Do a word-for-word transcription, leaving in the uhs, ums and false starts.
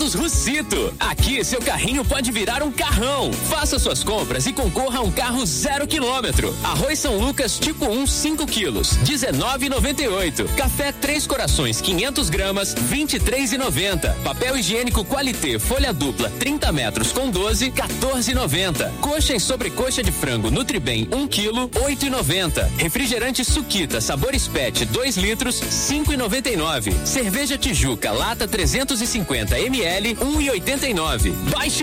Supermercados Russito. Aqui seu carrinho pode virar um carrão. Faça suas compras e concorra a um carro zero quilômetro. Arroz São Lucas tipo um, cinco quilos, dezenove e noventa e oito. Café Três Corações, quinhentos gramas, vinte e três e noventa. Papel higiênico Qualité, folha dupla, trinta metros com doze, quatorze e noventa. Coxa e sobrecoxa de frango Nutribem, um quilo, oito e noventa. Refrigerante Suquita, sabores pet, dois litros, cinco e noventa e nove. Cerveja Tijuca, lata trezentos e cinquenta mililitros, um e oitenta e nove. Baixe